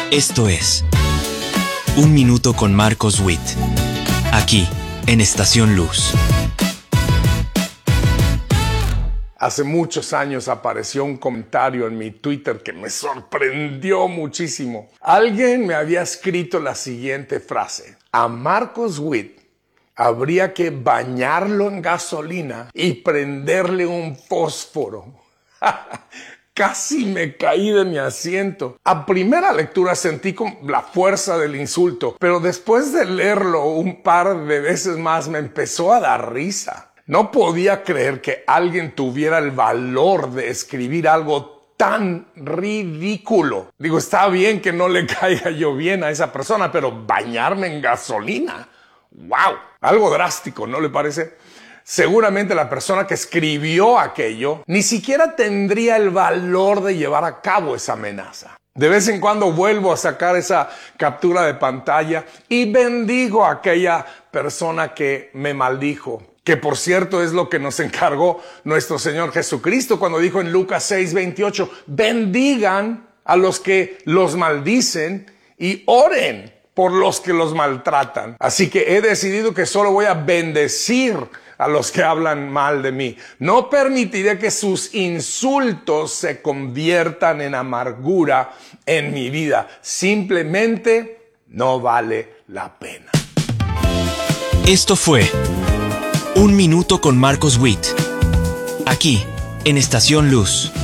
Esto es Un Minuto con Marcos Witt, aquí en Estación Luz. Hace muchos años apareció un comentario en mi Twitter que me sorprendió muchísimo. Alguien me había escrito la siguiente frase: a Marcos Witt habría que bañarlo en gasolina y prenderle un fósforo. Casi me caí de mi asiento. A primera lectura sentí como la fuerza del insulto, pero después de leerlo un par de veces más me empezó a dar risa. No podía creer que alguien tuviera el valor de escribir algo tan ridículo. Digo, está bien que no le caiga yo bien a esa persona, pero bañarme en gasolina, ¡wow! Algo drástico, ¿no le parece? Seguramente la persona que escribió aquello ni siquiera tendría el valor de llevar a cabo esa amenaza. De vez en cuando vuelvo a sacar esa captura de pantalla y bendigo a aquella persona que me maldijo. Que por cierto es lo que nos encargó nuestro Señor Jesucristo cuando dijo en Lucas 6:28, bendigan a los que los maldicen y oren por los que los maltratan. Así que he decidido que solo voy a bendecir a los que hablan mal de mí. No permitiré que sus insultos se conviertan en amargura en mi vida. Simplemente no vale la pena. Esto fue Un Minuto con Marcos Witt, aquí en Estación Luz.